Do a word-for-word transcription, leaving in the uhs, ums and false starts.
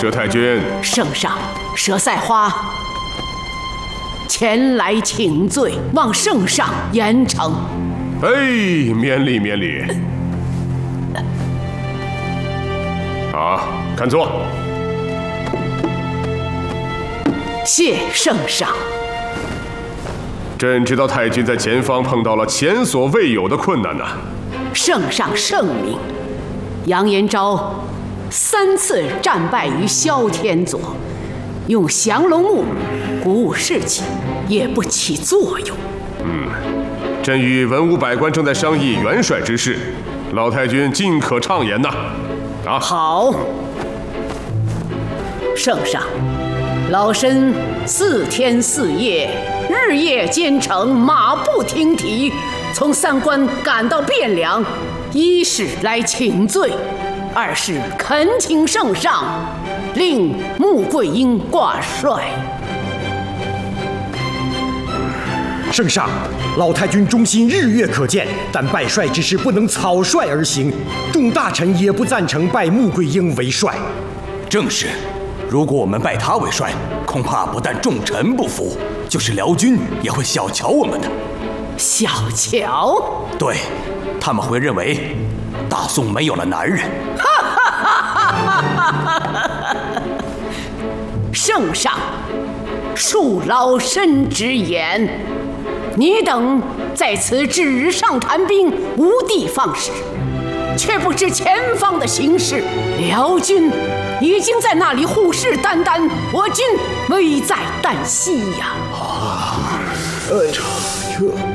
佘太君。 圣上，佘赛花前来请罪，望圣上严惩。 哎，免礼免礼。啊，看座。 谢圣上。 朕知道太君在前方碰到了前所未有的困难呐、啊。 圣上圣明，杨延昭三次战败于萧天佐，用降龙木鼓舞士气也不起作用。 嗯，朕与文武百官正在商议元帅之事，老太君尽可畅言呐。啊， 好。圣上，老身四天四夜，日夜兼程，马不停蹄，从三关赶到汴梁，一是来请罪，二是恳请圣上令穆桂英挂帅。 圣上，老太君忠心日月可见，但拜帅之事不能草率而行，众大臣也不赞成拜穆桂英为帅。 正是，如果我们拜他为帅，恐怕不但众臣不服，就是辽军也会小瞧我们的。 小瞧？ 对，他们会认为大宋没有了男人。 圣上，恕老身直言，你等在此纸上谈兵，无的放矢，却不知前方的形势。辽军已经在那里虎视眈眈，我军危在旦夕呀！ 啊，哎，这。